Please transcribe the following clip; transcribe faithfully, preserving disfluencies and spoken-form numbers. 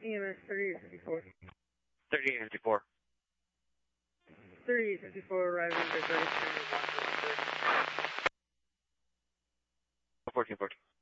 E M S thirty-eight fifty-four. thirty-eight fifty-four. thirty-eight fifty-four arriving at thirty-three. fourteen fourteen.